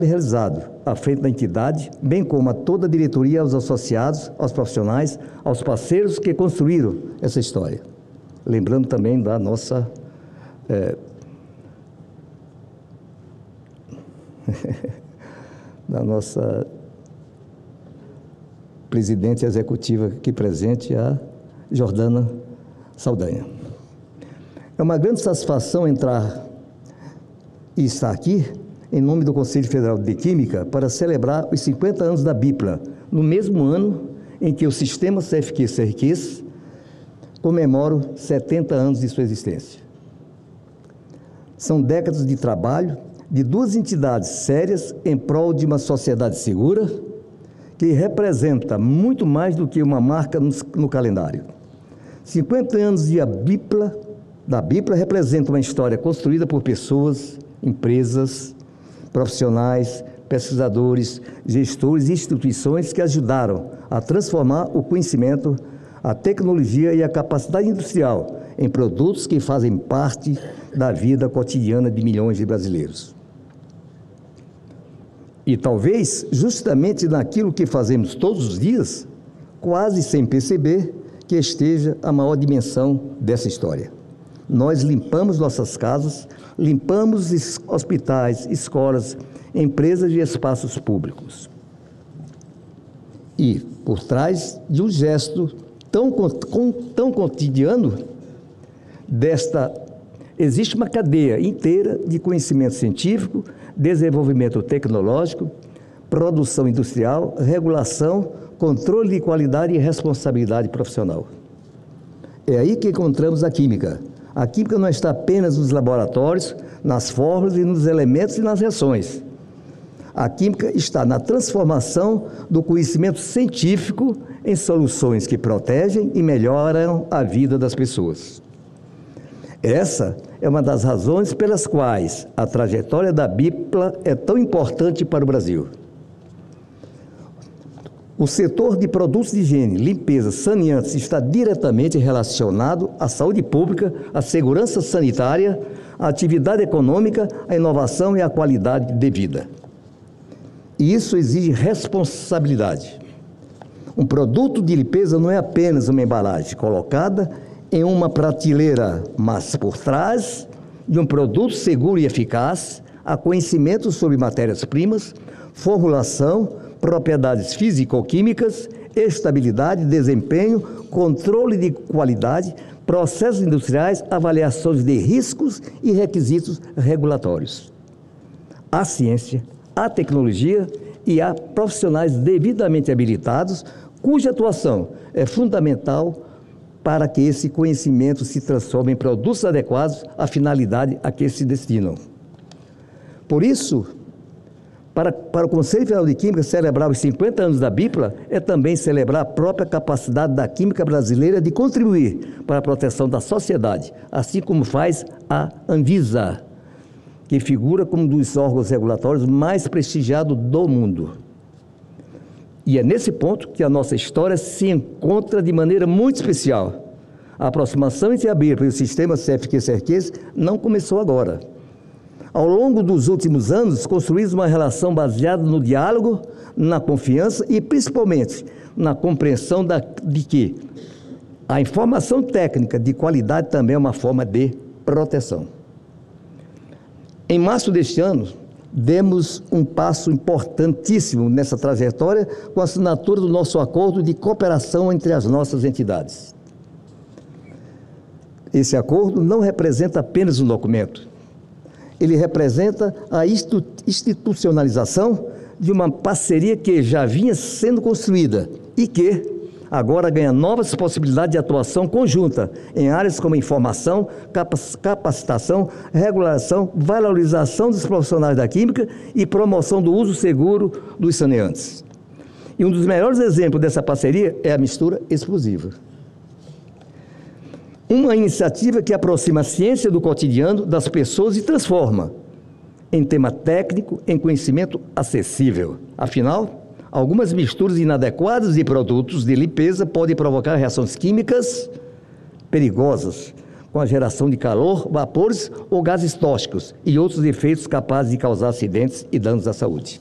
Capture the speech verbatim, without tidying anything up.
realizado à frente da entidade, bem como a toda a diretoria, aos associados, aos profissionais, aos parceiros que construíram essa história. Lembrando também da nossa é, da nossa presidente executiva aqui presente, a Jordana Saldanha. É uma grande satisfação entrar e estar aqui em nome do Conselho Federal de Química para celebrar os cinquenta anos da BIPLA, no mesmo ano em que o sistema C F Q-C R Q comemora setenta anos de sua existência. São décadas de trabalho de duas entidades sérias em prol de uma sociedade segura, que representa muito mais do que uma marca no, no calendário. cinquenta anos de a BIPLA, da BIPLA representa uma história construída por pessoas, empresas, profissionais, pesquisadores, gestores e instituições que ajudaram a transformar o conhecimento, a tecnologia e a capacidade industrial em produtos que fazem parte da vida cotidiana de milhões de brasileiros. E talvez, justamente naquilo que fazemos todos os dias, quase sem perceber, que esteja a maior dimensão dessa história. Nós limpamos nossas casas, limpamos hospitais, escolas, empresas e espaços públicos. E, por trás de um gesto tão, tão cotidiano, desta, existe uma cadeia inteira de conhecimento científico, desenvolvimento tecnológico, produção industrial, regulação, controle de qualidade e responsabilidade profissional. É aí que encontramos a química. A química não está apenas nos laboratórios, nas fórmulas e nos elementos e nas reações. A química está na transformação do conhecimento científico em soluções que protegem e melhoram a vida das pessoas. Essa é uma das razões pelas quais a trajetória da BIPLA é tão importante para o Brasil. O setor de produtos de higiene, limpeza, saneantes está diretamente relacionado à saúde pública, à segurança sanitária, à atividade econômica, à inovação e à qualidade de vida. E isso exige responsabilidade. Um produto de limpeza não é apenas uma embalagem colocada em uma prateleira, mas por trás de um produto seguro e eficaz, há conhecimento sobre matérias-primas, formulação, propriedades físico-químicas, estabilidade, desempenho, controle de qualidade, processos industriais, avaliações de riscos e requisitos regulatórios. A ciência, a tecnologia e há profissionais devidamente habilitados, cuja atuação é fundamental para que esse conhecimento se transforme em produtos adequados à finalidade a que se destinam. Por isso, para, para o Conselho Federal de Química celebrar os cinquenta anos da BIPLA é também celebrar a própria capacidade da química brasileira de contribuir para a proteção da sociedade, assim como faz a Anvisa, que figura como um dos órgãos regulatórios mais prestigiados do mundo. E é nesse ponto que a nossa história se encontra de maneira muito especial. A aproximação entre a BIPLA e o sistema C F Q-C R Q não começou agora. Ao longo dos últimos anos, construímos uma relação baseada no diálogo, na confiança e, principalmente, na compreensão da, de que a informação técnica de qualidade também é uma forma de proteção. Em março deste ano, demos um passo importantíssimo nessa trajetória com a assinatura do nosso acordo de cooperação entre as nossas entidades. Esse acordo não representa apenas um documento, ele representa a institucionalização de uma parceria que já vinha sendo construída e que agora ganha novas possibilidades de atuação conjunta em áreas como informação, capacitação, regulação, valorização dos profissionais da química e promoção do uso seguro dos saneantes. E um dos melhores exemplos dessa parceria é a mistura explosiva. Uma iniciativa que aproxima a ciência do cotidiano das pessoas e transforma em tema técnico, em conhecimento acessível. Afinal, algumas misturas inadequadas de produtos de limpeza podem provocar reações químicas perigosas, com a geração de calor, vapores ou gases tóxicos e outros efeitos capazes de causar acidentes e danos à saúde.